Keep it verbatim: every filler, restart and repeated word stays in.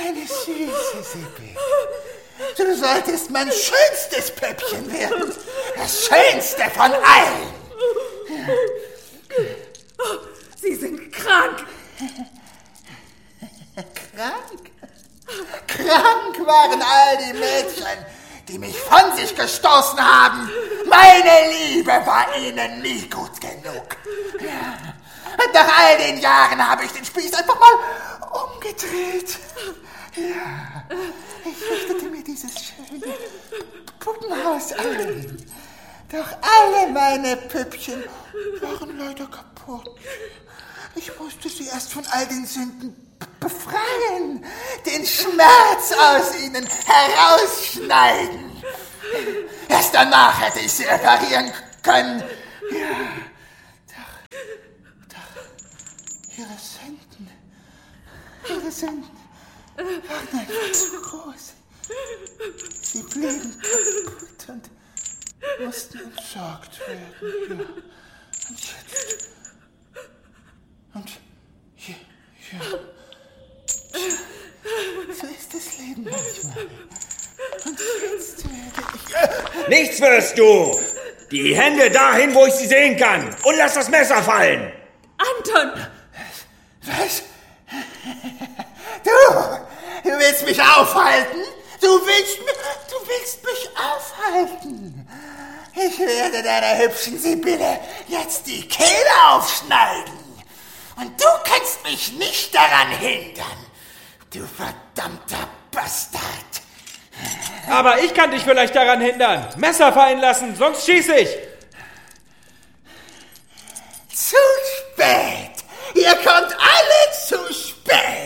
Meine süße Sibylle, du solltest mein schönstes Püppchen werden. Das schönste von allen. Oh, Sie sind krank. Krank? Krank waren all die Mädchen, die mich von sich gestoßen haben. Meine Liebe war ihnen nie gut genug. Ja. Und nach all den Jahren habe ich den Spieß einfach mal umgedreht. Ja, ich richtete mir dieses schöne Puppenhaus ein. Doch alle meine Püppchen waren leider kaputt. Ich musste sie erst von all den Sünden befreien, den Schmerz aus ihnen herausschneiden. Erst danach hätte ich sie reparieren können. Ja, doch, doch, ihre Sünden, ihre Sünden waren einfach zu groß. Sie blieben kaputt und mussten entsorgt werden. Ja. Und jetzt... Und hier, ja... So ist das Leben manchmal. Und jetzt werde ich... Nichts wirst du! Die Hände dahin, wo ich sie sehen kann. Und lass das Messer fallen. Anton! Was? Du! Du willst mich aufhalten? Du willst, du willst mich aufhalten? Ich werde deiner hübschen Sibylle jetzt die Kehle aufschneiden. Und du kannst mich nicht daran hindern. Du verdammter Bastard. Aber ich kann dich vielleicht daran hindern. Messer fallen lassen, sonst schieße ich. Zu spät. Ihr kommt alle zu spät.